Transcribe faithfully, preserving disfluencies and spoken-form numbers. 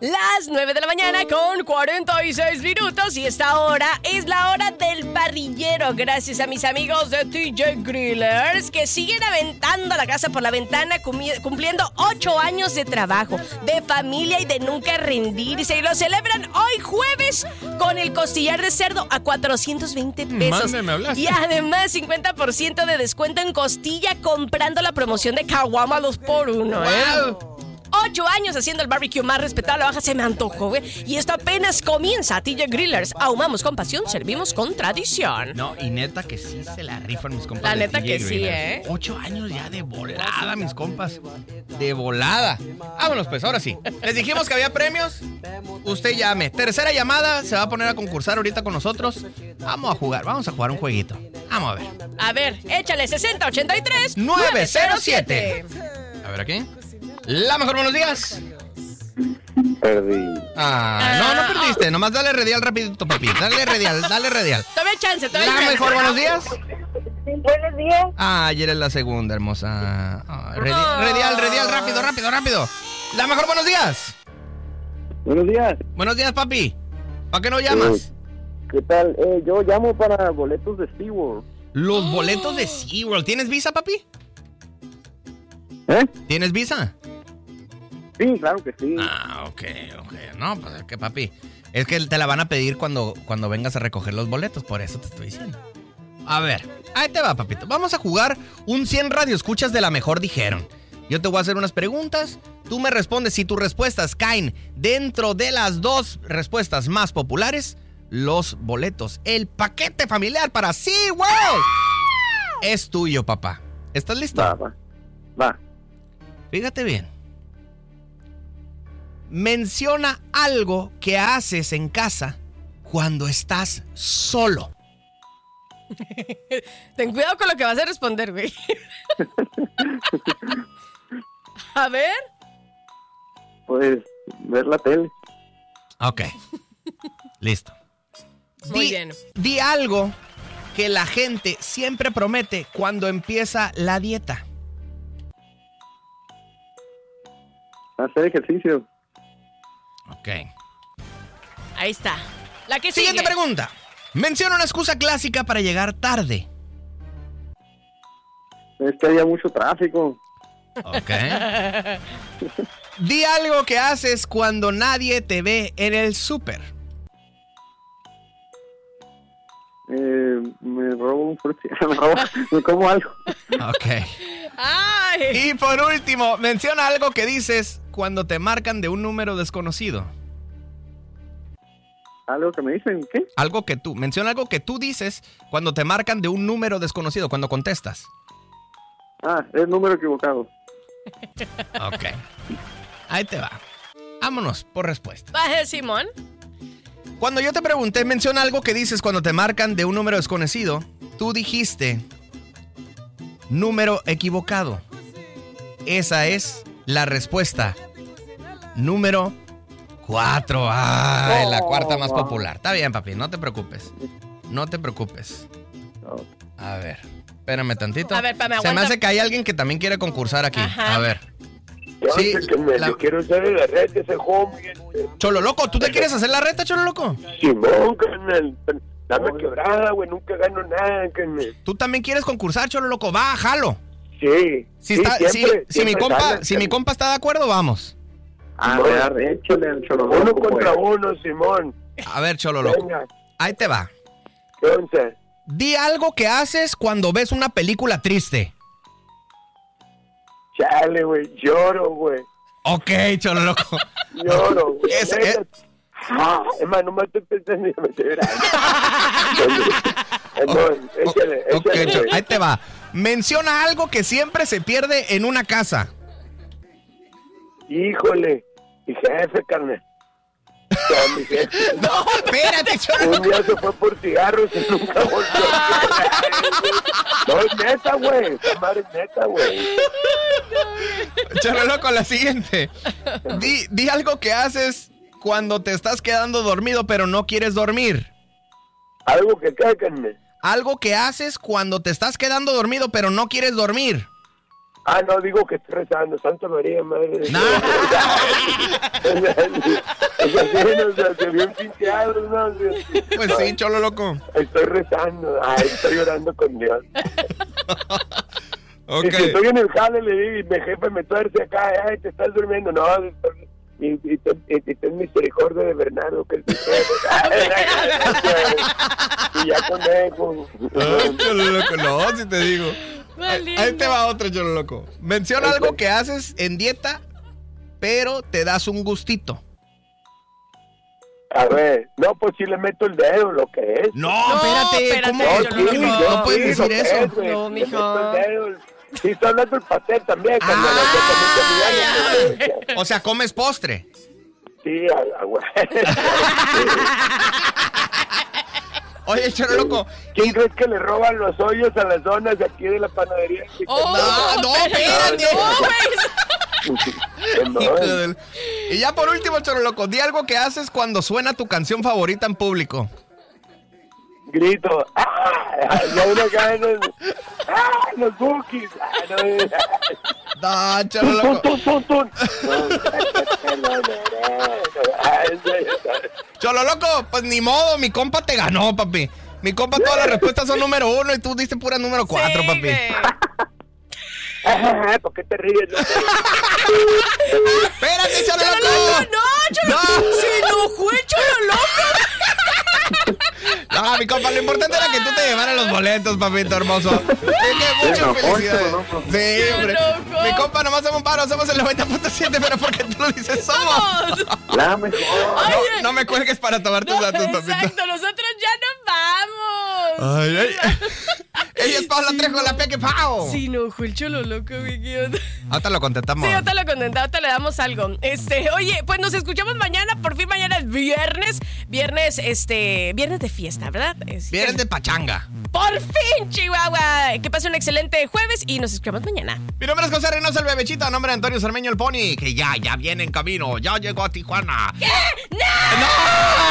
Las nueve de la mañana con cuarenta y seis minutos y esta hora es la hora del parrillero. Gracias a mis amigos de T J Grillers que siguen aventando la casa por la ventana, cumpliendo ocho años de trabajo, de familia y de nunca rendirse. Y lo celebran hoy jueves con el costillar de cerdo a cuatrocientos veinte pesos. Mande, me hablaste. Y además cincuenta por ciento de descuento en costilla comprando la promoción de Caguama dos por uno. ¿eh? Wow. Ocho años haciendo el barbecue más respetado a la baja, se me antojó, güey. Y esto apenas comienza. T J Grillers, ahumamos con pasión, servimos con tradición. No, y neta que sí se la rifan mis compas. La de neta T J que sí, Grillers. ¿eh? Ocho años ya de volada, mis compas. De volada. Vámonos, pues, ahora sí. Les dijimos que había premios. Usted llame. Tercera llamada, se va a poner a concursar ahorita con nosotros. Vamos a jugar, vamos a jugar un jueguito. Vamos a ver. A ver, échale sesenta ochenta y tres nueve cero siete. A ver aquí. La mejor, buenos días. Perdí. Ah, no, no perdiste. Nomás dale redial rapidito, papi. Dale redial, dale redial. Tome chance, tome La chance. mejor, buenos días. Buenos días. Ah, ayer es la segunda, hermosa. Ah, redi- redial, redial, rápido, rápido, rápido. La mejor, buenos días. Buenos días. Buenos días, papi. ¿Para qué no llamas? ¿Qué tal? Eh, yo llamo para boletos de SeaWorld. Los boletos de SeaWorld. ¿Tienes visa, papi? ¿Eh? ¿Tienes visa? Sí, claro que sí. Ah, ok, ok. No, pues es que, papi, es que te la van a pedir cuando, cuando vengas a recoger los boletos. Por eso te estoy diciendo. A ver, ahí te va, papito. Vamos a jugar un cien radioescuchas de la mejor dijeron. Yo te voy a hacer unas preguntas. Tú me respondes. Si tus respuestas caen dentro de las dos respuestas más populares, los boletos, el paquete familiar para SeaWorld es tuyo, papá. ¿Estás listo? Va, va. Va. Fíjate bien. Menciona algo que haces en casa cuando estás solo. Ten cuidado con lo que vas a responder, güey. A ver. Pues, ver la tele. Ok. Listo. Muy Di- bien. Di algo que la gente siempre promete cuando empieza la dieta. Hacer ejercicio. Ok. Ahí está. La que sigue. Siguiente pregunta. Menciona una excusa clásica para llegar tarde. Es que había mucho tráfico. Ok. Di algo que haces cuando nadie te ve en el súper. Eh, me robo un frutilla. Me robo, me como algo. Ok. Ay. Y por último, menciona algo que dices cuando te marcan de un número desconocido. Algo que me dicen, ¿qué? Algo que tú, menciona algo que tú dices cuando te marcan de un número desconocido, cuando contestas. Ah, es número equivocado. Ok. Ahí te va. Vámonos por respuesta. Baje, Simón. Cuando yo te pregunté, menciona algo que dices cuando te marcan de un número desconocido, tú dijiste número equivocado. Esa es la respuesta. Número cuatro. Ay, la cuarta más popular. Está bien, papi, no te preocupes. No te preocupes. A ver, espérame tantito. A ver, espérame, Se me aguanta. hace que hay alguien que también quiere concursar aquí. Ajá. A ver. Sí, Sí, que me la- le quiero hacer la red ese homie. Cholo Loco, ¿tú te quieres hacer la reta, Cholo Loco? Simón, carnal. Dame quebrada, güey. Nunca gano nada, carnal. ¿Tú también quieres concursar, Cholo Loco? Va, jalo. Sí. Si, sí, está, si- siempre- si mi siempre compa, jalas, si mi carnal. compa está de acuerdo, vamos. Ah, ver, échale al cholo Uno loco, contra pues. uno, Simón. A ver, Cholo Loco. Venga. Ahí te va. ¿Qué onda? Di algo que haces cuando ves una película triste. Chale, güey. Lloro, güey. Ok, Cholo Loco. Lloro, güey. Es- Neta. es- Ah, es más, no me estoy pensando en meter Simón, échale, Ok, échale, Cholo, güey. ahí te va. Menciona algo que siempre se pierde en una casa. Híjole. Mi jefe, carnal. Ya, mi jefe. No, espérate, Cholo Un Loco. día se fue por cigarros y nunca volvió. No, es neta, güey. Esta madre es neta, güey. Cholo Loco, la siguiente. Di, di algo que haces cuando te estás quedando dormido pero no quieres dormir. Algo que cáganme. Algo que haces cuando te estás quedando dormido pero no quieres dormir. Ah, no, digo que estoy rezando. Santa María, madre de Nah. Dios. también, o sea, se vio pinteado, ¿no? O sea, Pues sí, cholo loco. estoy rezando, ay, estoy orando con Dios. Ok. Y si estoy en el jale, le digo, y mi jefe me tuerce acá, ay, te estás durmiendo, no, y, y, ten, y, y ten misericordia de Bernardo, que es mi jefe. Y ya con eso. Ay, cholo loco, no, si te digo. Ahí, Lindo. ahí te va otro, cholo loco. Menciona algo que haces en dieta, pero te das un gustito. A ver, no, pues si le meto el dedo, lo que es. No, No, espérate, espérate, ¿cómo? cholo ¿Cómo que loco. no puedes Sí, decir lo que eso? es, güey. No, Le mijo. meto el dedo. Sí, estoy hablando del pastel también. cuando Ah, la gente me dice, O sea, comes postre. sí, a- a- güey. Oye, cholo loco. ¿Quién crees que le roban los hoyos a las zonas de aquí de la panadería? Oh, No, no, espérate. No, güey. No, Hijo del- Y ya por último, cholo loco, di algo que haces cuando suena tu canción favorita en público. grito. ¡Ah! Ya uno cae en el- ¡Ah! Los bookies. ¡Ah! No, No, cholo ¡Tun, loco. tun, tun, tun! No, ah, ese- Cholo loco, pues ni modo, mi compa te ganó, papi. Mi compa todas las respuestas son número uno y tú diste pura número cuatro, Sí, papi. güey. Ah, ¿por qué te ríes? No? Espérate, cholo Cholo loco. loco, no, cholo No. loco. Se enojó el cholo loco. No, mi compa, lo importante era que tú te llevaras los boletos, papito hermoso. Así que muchas Bueno, felicidades. ocho, loco. Sí, hombre. loco. Mi compa, nomás somos un paro, somos el noventa punto siete, pero porque tú lo dices, somos. Vamos. La mejor. Ay, No, no me cuelgues para tomar tus no, datos, papito. exacto, nosotros ya nos vamos. Ay, ay. Ella es Paula Trejo, la Peque Pau. Sí, enojó el cholo loco, güey. ¿Qué onda? Ahorita lo contestamos. Sí, ahorita lo contentamos, ahorita le damos algo. Este, oye, pues nos escuchamos mañana. Por fin mañana es viernes. Viernes, este, viernes de fiesta, ¿verdad? Es- Vienes de pachanga. Por fin, Chihuahua. Que pase un excelente jueves y nos escuchamos mañana. Mi nombre es José Reynoso, el bebechito. A nombre de Antonio Cermeño, el Pony. Que ya, ya viene en camino. Ya llegó a Tijuana. ¿Qué? ¡No! ¡No!